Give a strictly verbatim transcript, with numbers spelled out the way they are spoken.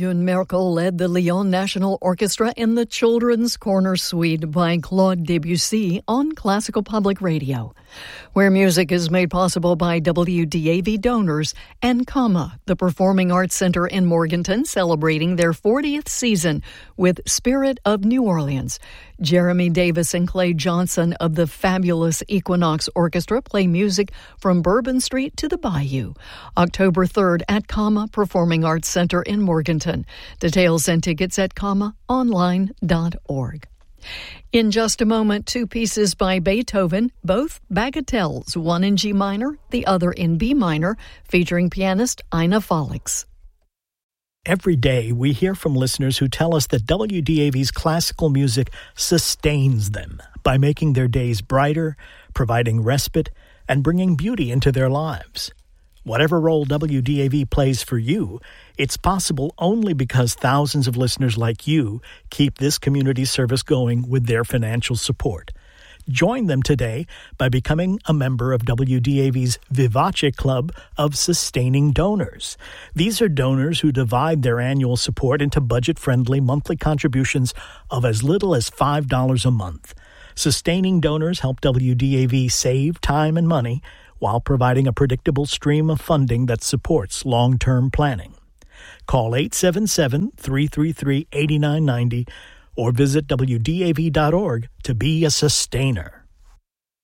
June Merkel led the Lyon National Orchestra in the Children's Corner Suite by Claude Debussy on Classical Public Radio, where music is made possible by W D A V donors and Comma, the Performing Arts Center in Morganton, celebrating their fortieth season with Spirit of New Orleans. Jeremy Davis and Clay Johnson of the fabulous Equinox Orchestra play music from Bourbon Street to the Bayou. October third at Comma Performing Arts Center in Morganton. Details and tickets at comma online dot org. In just a moment, two pieces by Beethoven, both bagatelles, one in G minor, the other in B minor, featuring pianist Ina Folix. Every day, we hear from listeners who tell us that W D A V's classical music sustains them by making their days brighter, providing respite, and bringing beauty into their lives. Whatever role W D A V plays for you, it's possible only because thousands of listeners like you keep this community service going with their financial support. Join them today by becoming a member of W D A V's Vivace Club of Sustaining Donors. These are donors who divide their annual support into budget-friendly monthly contributions of as little as five dollars a month. Sustaining donors help W D A V save time and money while providing a predictable stream of funding that supports long-term planning. Call eight seven seven, three three three, eight nine nine zero or visit W D A V dot org to be a sustainer.